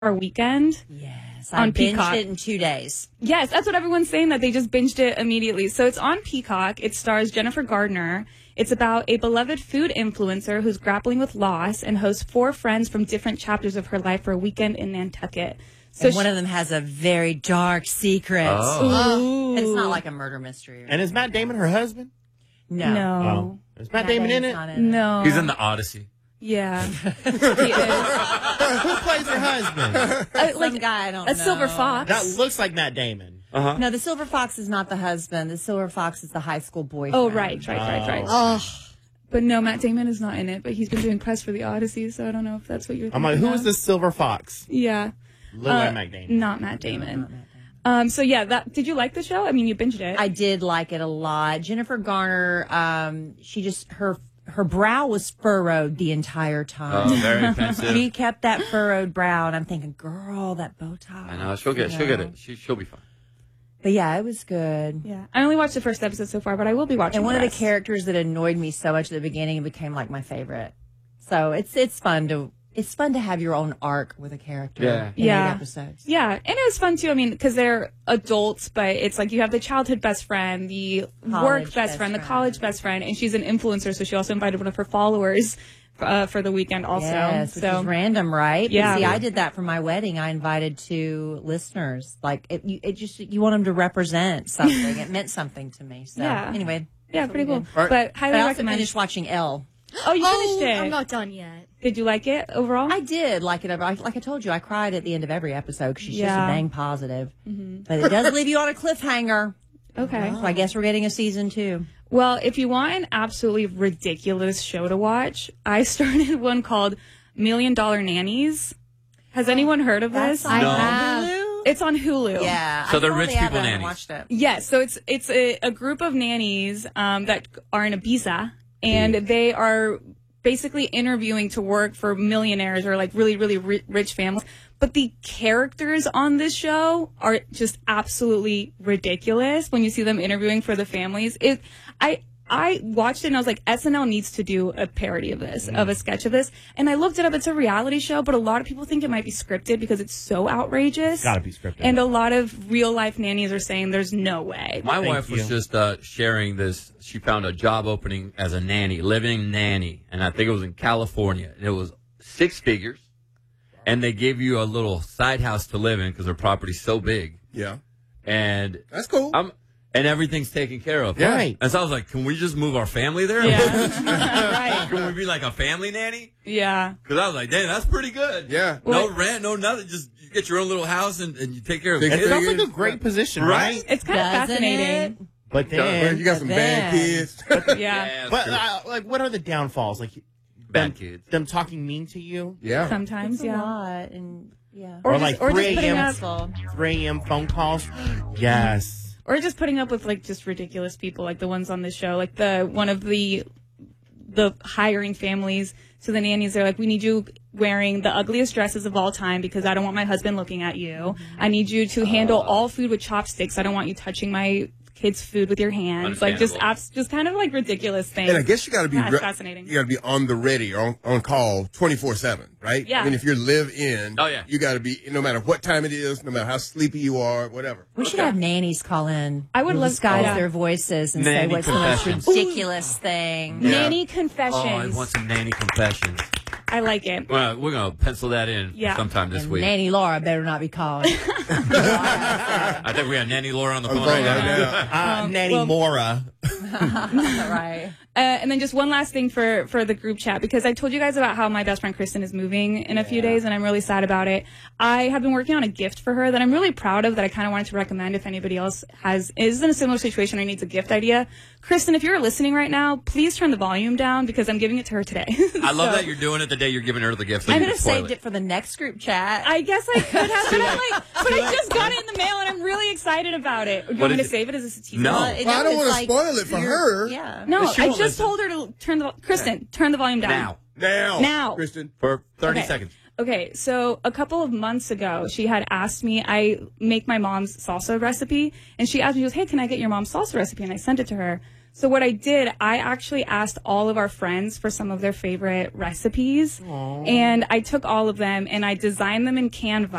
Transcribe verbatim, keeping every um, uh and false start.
our weekend. Yes, on I binged Peacock. it in two days. Yes, that's what everyone's saying, that they just binged it immediately. So it's on Peacock. It stars Jennifer Gardner. It's about a beloved food influencer who's grappling with loss and hosts four friends from different chapters of her life for a weekend in Nantucket. So And one she- of them has a very dark secret. Oh. It's not like a murder mystery. Or And is Matt Damon her husband? no. No. Oh. Is Matt, Damon in Damon's it? not in it. No. He's in the Odyssey. Yeah. he is. Who plays her husband? Uh, Some like guy, I don't a know. silver fox. That looks like Matt Damon. Uh-huh. No, the silver fox is not the husband. The silver fox is the high school boyfriend. Oh, right, right, right, right. Oh. But no, Matt Damon is not in it, but he's been doing press for the Odyssey, so I don't know if that's what you're I'm thinking like, who of. is this silver fox? Yeah. Look Uh, like Matt Damon. Not Matt Damon. Um, so yeah, that did you like the show? I mean, you binged it. I did like it a lot. Jennifer Garner, um, she just, her her brow was furrowed the entire time. Oh, very offensive. She kept that furrowed brow, and I'm thinking, girl, that Botox. I know she'll get you she'll get know. it. She she'll be fine. But yeah, it was good. yeah. I only watched the first episode so far, but I will be watching And one of the rest. characters that annoyed me so much at the beginning became like my favorite. So it's it's fun to it's fun to have your own arc with a character. Yeah. in Yeah. eight episodes. Yeah, and it was fun too. I mean, because they're adults, but it's like you have the childhood best friend, the College work best, best friend, the friend. college best friend, and she's an influencer, so she also invited one of her followers uh, for the weekend also. Yes, which so is random, right? But Yeah. see, I did that for my wedding. I invited two listeners. Like it, you, it just you want them to represent something. It meant something to me. So Yeah. anyway, yeah, that's pretty what cool. we did. All right. But highly But I also recommend. finished watching Elle. Oh, you Oh, finished it. I'm not done yet. Did you like it overall? I did like it. I- Like I told you, I cried at the end of every episode because she's just Yeah. a dang positive. But it does leave you on a cliffhanger. Okay. So I guess we're getting a season two. Well, if you want an absolutely ridiculous show to watch, I started one called Million Dollar Nannies. Has anyone heard of this? I No. have. It's on Hulu. Yeah. So I they're saw rich the ad, people but I haven't nannies. watched it. Yes, so it's it's a, a group of nannies um, that are in Ibiza, and they are basically interviewing to work for millionaires or like really really ri- rich families. But the characters on this show are just absolutely ridiculous when you see them interviewing for the families. It, I. I watched it and I was like, S N L needs to do a parody of this, of a sketch of this. And I looked it up. It's a reality show, but a lot of people think it might be scripted because it's so outrageous. Gotta be scripted. And a lot of real life nannies are saying there's no way. My Thank wife was you. just uh, sharing this. She found a job opening as a nanny, living nanny, and I think it was in California. And it was six figures, and they gave you a little side house to live in because their property's so big. Yeah. And That's cool. I'm and everything's taken care of. Yeah. Right. And so I was like, can we just move our family there? Yeah. Can we be like a family nanny? Yeah. Because I was like, damn, that's pretty good. Yeah. No What? rent, no nothing. Just you get your own little house and, and you take care of Take It kids. sounds Figures. like a great position, Right? right? It's kind of Doesn't fascinating. But Man, then, you got some But bad then- kids. Yeah. Yeah, but that's uh, like, what are the downfalls? Like, Bad them, kids. them talking mean to you, yeah. Sometimes, It's a yeah. lot, and yeah. Or, Or just, like or just 3 putting a.m. up, three a.m. phone calls. Yes. or just putting up with like just ridiculous people, like the ones on this show, like the one of the the hiring families. So the nannies are like, we need you wearing the ugliest dresses of all time because I don't want my husband looking at you. I need you to handle all food with chopsticks. I don't want you touching my kids' food with your hands. Like just Understandable. abs- just kind of like ridiculous things. And I guess you got to be That's re- fascinating. You got to be on the ready or on, on call twenty-four seven, right? Yeah. I mean, if you're live in, Oh, yeah. you got to be no matter what time it is, no matter how sleepy you are, whatever. We should have nannies call in. I would We'll love- disguise yeah. their voices and Nanny say what's the most confessions. ridiculous thing. Yeah. Nanny Oh, I confessions. want some nanny confessions. I like it. Well, we're going to pencil that in Yeah. sometime this And week. Nanny Laura better not be calling. I think we have Nanny Laura on the On phone the right phone now. right now. Uh, Nanny well- Mora. right. Uh, and then just one last thing for, for the group chat, because I told you guys about how my best friend Kristen is moving in a few days, and I'm really sad about it. I have been working on a gift for her that I'm really proud of, that I kind of wanted to recommend if anybody else has is in a similar situation or needs a gift idea. Kristen, if you're listening right now, please turn the volume down because I'm giving it to her today. I love So, that you're doing it the day you're giving her the gift. So I you could can have spoil saved it. for the next group chat. I guess I could have, but, I'm like, but I just got it in the mail and I'm really excited about it. Do you What want me is to it? save it as a teaser? No. Uh, it- Well, I don't it's wanna like spoil it for you're- her. Yeah. No, She I won't just listen. told her to turn the Kristen, turn the volume down. now Now. Now. Kristen. for thirty Okay. seconds. Okay, so a couple of months ago, she had asked me, I make my mom's salsa recipe, and she asked me, she goes, hey, can I get your mom's salsa recipe? And I sent it to her. So what I did, I actually asked all of our friends for some of their favorite recipes. And I took all of them and I designed them in Canva.